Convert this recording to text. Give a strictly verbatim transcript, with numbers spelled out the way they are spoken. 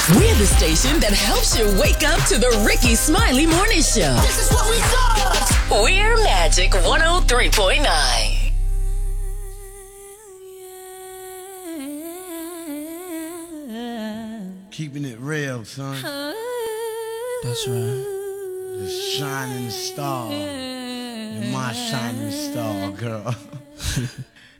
We're the station that helps you wake up to the Ricky Smiley Morning Show. This is what we do. We're Magic one oh three point nine. Keeping it real, son. That's right. The shining star. You're my shining star, girl.